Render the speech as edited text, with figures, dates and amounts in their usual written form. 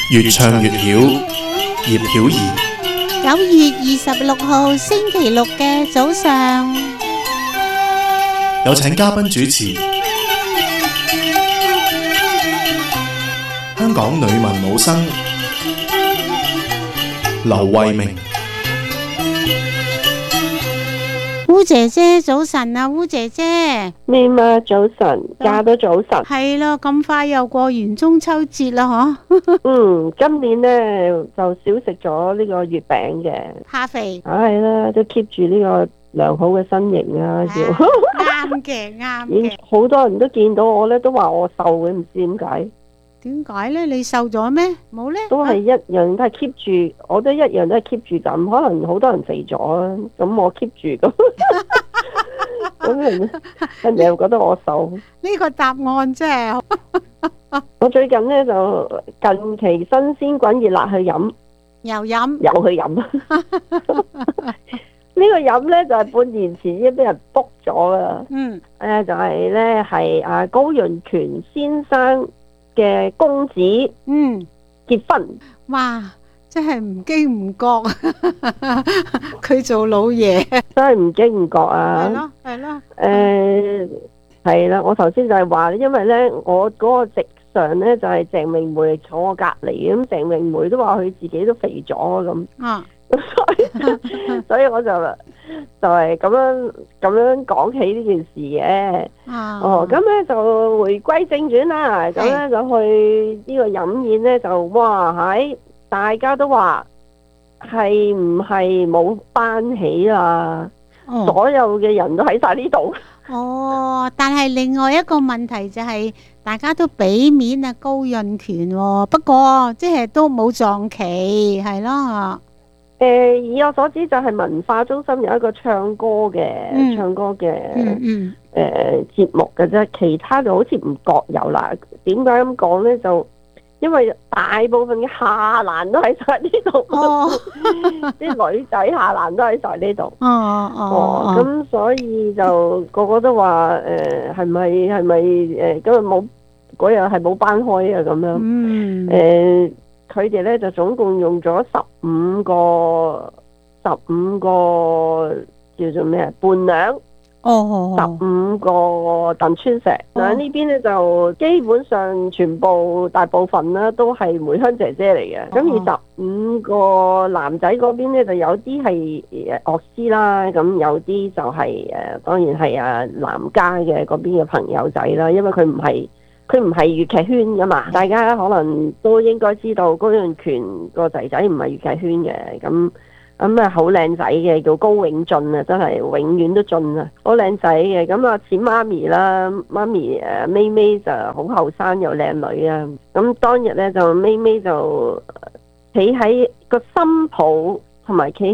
越唱越曉，葉曉儀。 9月26號星期六嘅早上， 有請嘉賓主持，香港女文武生劉慧明。 烏姐姐早晨啊，烏姐姐。 咩嘛？早晨，假都早晨。 係咯，咁快又過完中秋節啦，嗬。 今年呢就少食咗呢個月餅嘅， 怕肥。 係啦，都 keep 住呢個良好嘅身形啊，要。 啱嘅，啱嘅。 好多人都見到我咧，都話我瘦嘅，唔知點解。 點解咧？你瘦咗咩？冇咧？ 都係一樣，都係 keep 住，我都一樣都係 keep 住咁。可能好多人肥咗啊，咁我 keep 住咁。咁人哋又覺得我瘦。 呢個答案真係。 我最近咧就近期新鮮滾熱辣去飲， 又去飲。呢個飲咧就係半年前已經俾人 book 咗噶。就係咧係阿高潤權先生嘅公子結婚。 哇！真係唔經唔覺，佢做老爺真係唔經唔覺啊！ 係咯。 係啦，我頭先就係話，因為咧我嗰個席上咧就係鄭明梅坐我隔離，咁鄭明梅都話佢自己都肥咗咁。所以我就係咁樣講起呢件事嘅。咁咧就回歸正傳啦。咁咧就去呢個飲宴咧就哇喺大家都話係唔係冇班起啊？所有嘅人都喺晒呢度。 但係另外一個問題就係大家都俾面啊高潤權喎，不過即係都冇撞期係咯。 以我所知就係文化中心有一個唱歌嘅節目嘅啫，其他就好似唔覺有啦。點解咁講呢？就因為大部分嘅下欄都喺晒呢度，啲女仔下欄都喺晒呢度。咁所以就個個都話係咪今日冇嗰日係冇班開啊咁樣。佢哋咧就總共用咗15個叫做咩伴娘，15個鄧川石。嗱呢邊咧就基本上全部大部分咧都係梅香姐姐嚟嘅。咁而15個男仔嗰邊咧就有啲係樂師啦，咁有啲就係當然係男家嘅嗰邊嘅朋友仔啦，因為佢唔係粵劇圈噶嘛，大家可能都應該知道高潤權個仔仔唔係粵劇圈嘅，咁好靚仔嘅，叫高永俊啊，真係永遠都俊啊，好靚仔嘅。咁似媽咪啦，媽咪咪咪就好後生又靚女啊。咁當日咧就咪咪就企喺個新抱同埋企